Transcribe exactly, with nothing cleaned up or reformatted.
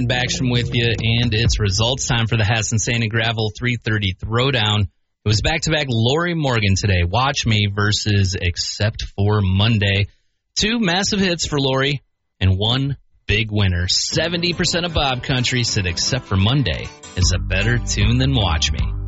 Backstrom with you, and it's results time for the Hess and Sand and Gravel three thirty Throwdown. It was back-to-back Lori Morgan today. Watch Me versus Except for Monday. Two massive hits for Lori and one big winner. seventy percent of Bob Country said Except for Monday is a better tune than Watch Me.